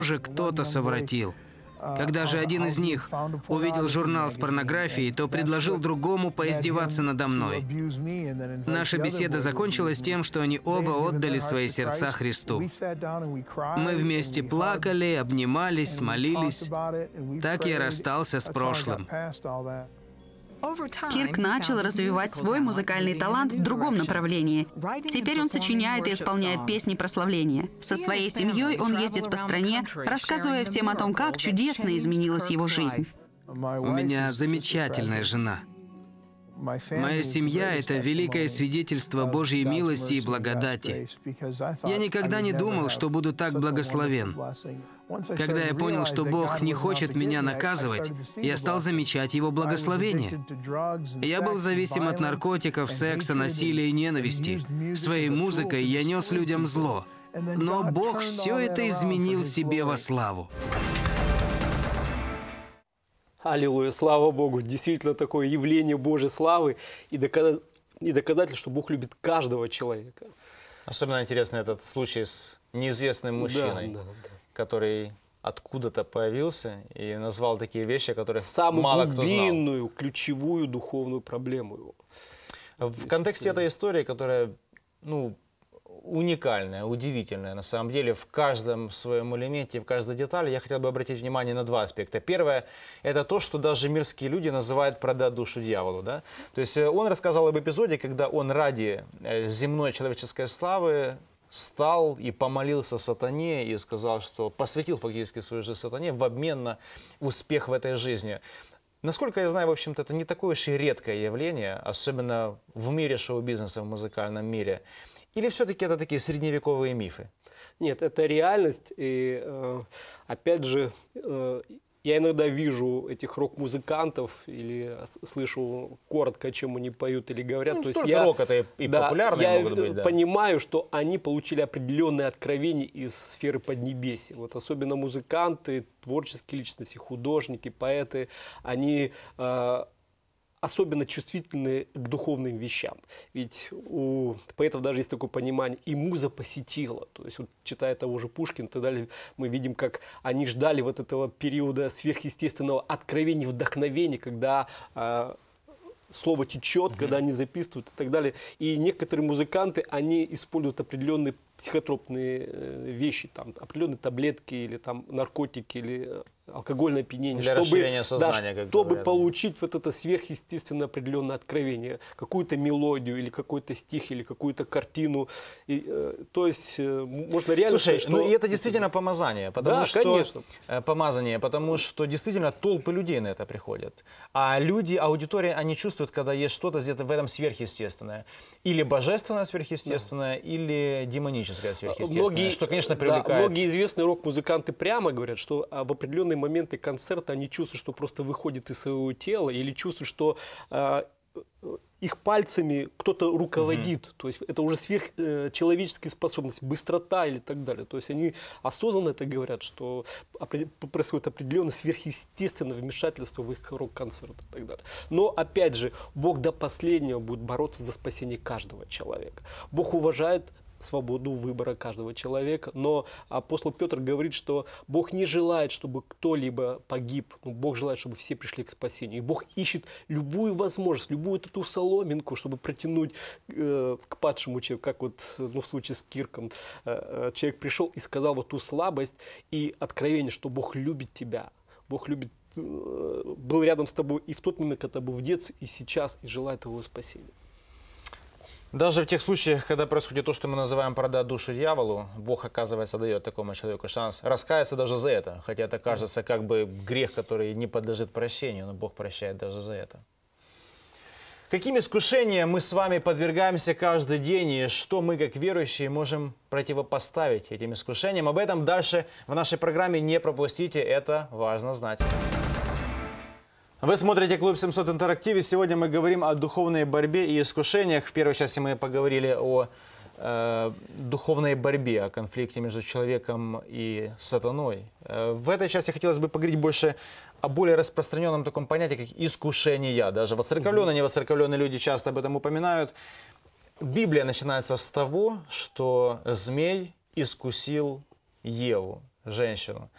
же кто-то совратил. Когда же один из них увидел журнал с порнографией, то предложил другому поиздеваться надо мной. Наша беседа закончилась тем, что они оба отдали свои сердца Христу. Мы вместе плакали, обнимались, молились. Так я расстался с прошлым. Кирк начал развивать свой музыкальный талант в другом направлении. Теперь он сочиняет и исполняет песни прославления. Со своей семьей он ездит по стране, рассказывая всем о том, как чудесно изменилась его жизнь. У меня замечательная жена. Моя семья — это великое свидетельство Божьей милости и благодати. Я никогда не думал, что буду так благословен. Когда я понял, что Бог не хочет меня наказывать, я стал замечать Его благословение. Я был зависим от наркотиков, секса, насилия и ненависти. Своей музыкой я нес людям зло. Но Бог все это изменил себе во славу. Аллилуйя, слава Богу, действительно такое явление Божьей славы и доказательство, что Бог любит каждого человека. Особенно интересный этот случай с неизвестным мужчиной, который откуда-то появился и назвал такие вещи, которые мало кто знал. Самую глубинную, ключевую духовную проблему его. В контексте этой истории, которая, уникальная, удивительная на самом деле, в каждом своем элементе, в каждой детали, я хотел бы обратить внимание на два аспекта. Первое – это то, что даже мирские люди называют «продать душу дьяволу». Да? То есть он рассказал об эпизоде, когда он ради земной человеческой славы стал и помолился сатане и сказал, что посвятил фактически свою жизнь сатане в обмен на успех в этой жизни. Насколько я знаю, в общем-то, это не такое уж и редкое явление, особенно в мире шоу-бизнеса, в музыкальном мире. Или все-таки это такие средневековые мифы? Нет, это реальность. И опять же, я иногда вижу этих рок-музыкантов или слышу коротко, о чем они поют или говорят. То есть рок это и популярные могут быть. Я понимаю, что они получили определенные откровения из сферы Поднебесья. Вот особенно музыканты, творческие личности, художники, поэты, они особенно чувствительны к духовным вещам. Ведь у поэтов даже есть такое понимание, и муза посетила. То есть, вот, читая того же Пушкина, и так далее, мы видим, как они ждали вот этого периода сверхъестественного откровения, вдохновения, когда слово течет, когда они записывают и так далее. И некоторые музыканты, они используют определенные психотропные вещи, там, определенные таблетки или там, наркотики или алкогольное опьянение, для расширения сознания, чтобы получить вот это сверхъестественное определенное откровение, какую-то мелодию или какой-то стих или какую-то картину. То есть можно реально сказать, что... и это действительно помазание, потому что конечно. Помазание, потому что действительно толпы людей на это приходят, а люди, аудитория, они чувствуют, когда есть что-то где-то в этом сверхъестественное, или божественное сверхъестественное, или демоническое сверхъестественное, что, конечно, привлекает. Многие известные рок-музыканты прямо говорят, что в определенные моменты концерта они чувствуют, что просто выходит из своего тела, или чувствуют, что их пальцами кто-то руководит. То есть это уже сверхчеловеческие способности, быстрота или так далее. То есть они осознанно это говорят, что происходит определенное сверхъестественное вмешательство в их рок-концерт и так далее. Но опять же, Бог до последнего будет бороться за спасение каждого человека. Бог уважает свободу выбора каждого человека. Но апостол Петр говорит, что Бог не желает, чтобы кто-либо погиб. Но Бог желает, чтобы все пришли к спасению. И Бог ищет любую возможность, любую эту соломинку, чтобы протянуть к падшему человеку. Как вот в случае с Кирком. Человек пришел и сказал вот ту слабость и откровение, что Бог любит тебя. Бог любит, был рядом с тобой и в тот момент, когда был в детстве, и сейчас, и желает твоего спасения. Даже в тех случаях, когда происходит то, что мы называем «продать душу дьяволу», Бог, оказывается, дает такому человеку шанс раскаяться даже за это. Хотя это кажется как бы грех, который не подлежит прощению, но Бог прощает даже за это. Каким искушениям мы с вами подвергаемся каждый день, и что мы, как верующие, можем противопоставить этим искушениям? Об этом дальше в нашей программе. Не пропустите, это важно знать. Вы смотрите «Клуб 700 Интерактив». Сегодня мы говорим о духовной борьбе и искушениях. В первой части мы поговорили о духовной борьбе, о конфликте между человеком и сатаной. В этой части хотелось бы поговорить больше о более распространенном таком понятии, как искушение. Даже воцерковленные, невоцерковленные люди часто об этом упоминают. Библия начинается с того, что змей искусил Еву, женщину.